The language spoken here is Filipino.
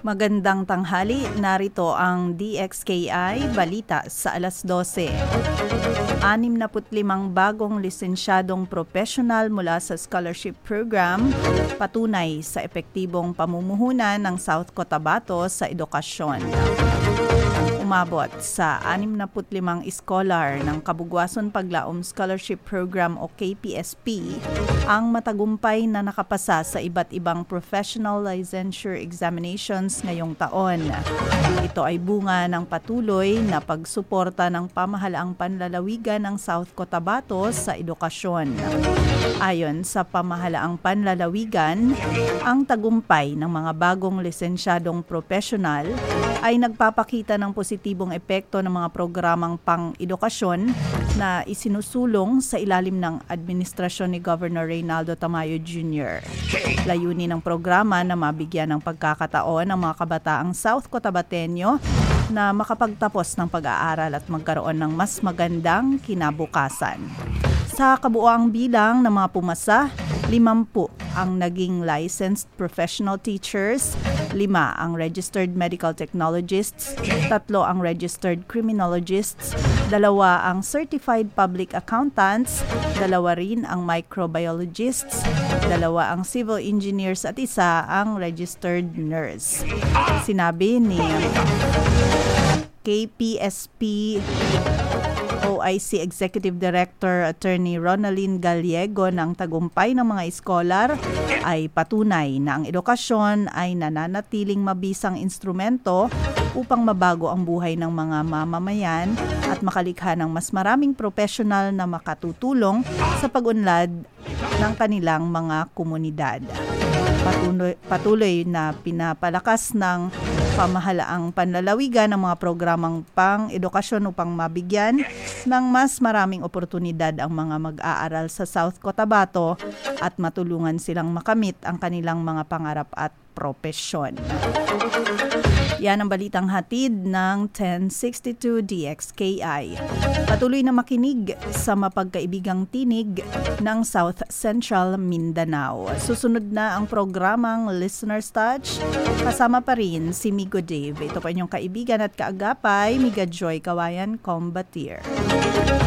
Magandang tanghali, narito ang DXKI Balita sa alas 12. 65 bagong lisensyadong professional mula sa scholarship program, patunay sa epektibong pamumuhunan ng South Cotabato sa edukasyon. Umabot sa 65 scholar ng Kabuguason Paglaom Scholarship Program o KPSP ang matagumpay na nakapasa sa iba't ibang professional licensure examinations ngayong taon. Ito ay bunga ng patuloy na pagsuporta ng pamahalaang panlalawigan ng South Cotabato sa edukasyon. Ayon sa pamahalaang panlalawigan, ang tagumpay ng mga bagong lisensyadong professional ay nagpapakita ng positibong epekto ng mga programang pang-edukasyon na isinusulong sa ilalim ng administrasyon ni Governor Reynaldo Tamayo Jr. Layunin ng programa na mabigyan ng pagkakataon ang mga kabataang South Cotabateño na makapagtapos ng pag-aaral at magkaroon ng mas magandang kinabukasan. Sa kabuoang bilang ng mga pumasa, 50 ang naging licensed professional teachers, 5 ang registered medical technologists, 3 ang registered criminologists, 2 ang certified public accountants, 2 rin ang microbiologists, 2 ang civil engineers at 1 ang registered nurse. Sinabi ni KPSP OIC Executive Director Attorney Ronaldin Gallego ng tagumpay ng mga iskolar ay patunay na ang edukasyon ay nananatiling mabisang instrumento upang mabago ang buhay ng mga mamamayan at makalikha ng mas maraming profesional na makatutulong sa pag-unlad ng kanilang mga komunidad. Patuloy na pinapalakas ng pamahalaang panlalawigan ng mga programang pang-edukasyon upang mabigyan ng mas maraming oportunidad ang mga mag-aaral sa South Cotabato at matulungan silang makamit ang kanilang mga pangarap at propesyon. Yan ang balitang hatid ng 1062 DXKI. Patuloy na makinig sa mapagkaibigang tinig ng South Central Mindanao. Susunod na ang programang Listener's Touch. Kasama pa rin si Migo Dave. Ito pa inyong kaibigan at kaagapay, Miga Joy Kawayan Combatir.